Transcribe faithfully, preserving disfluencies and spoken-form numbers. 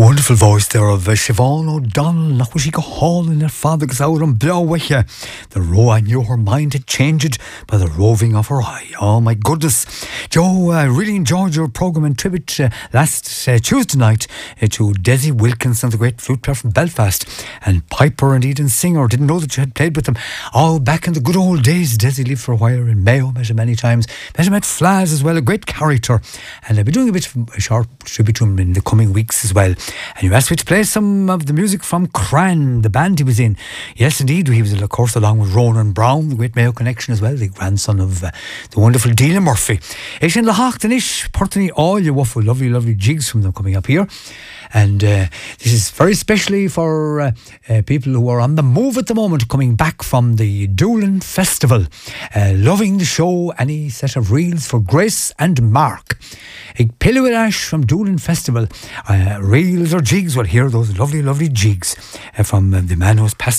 Wonderful voice there of uh, Siobhan O'Donnell. Nach was she go hauling her father's out on blow with you. The row I knew her mind had changed by the roving of her eye. Oh my goodness. Joe, I uh, really enjoyed your programme and tribute uh, last uh, Tuesday night uh, to Desi Wilkinson, the great flute player from Belfast, and piper and Eden singer. Didn't know that you had played with them. Oh, back in the good old days. Desi lived for a while in Mayo, met him many times. Met him at Flaz as well, a great character. And I'll be doing a bit of a short tribute to him in the coming weeks as well. And you asked me to play some of the music from Cran, the band he was in. Yes, indeed, he was, of course, along with Ronan Brown, the great Mayo connection as well, the grandson of uh, the wonderful Delia Murphy. Ish in the Hachtanish, Portney, all your waffle, lovely, lovely jigs from them coming up here. And uh, this is very specially for uh, uh, people who are on the move at the moment, coming back from the Doolin Festival. Uh, loving the show, any set of reels for Grace and Mark. Ig Pillow Ash from Doolin Festival. Uh, reels or jigs, well, hear those lovely, lovely jigs uh, from uh, the man who's passed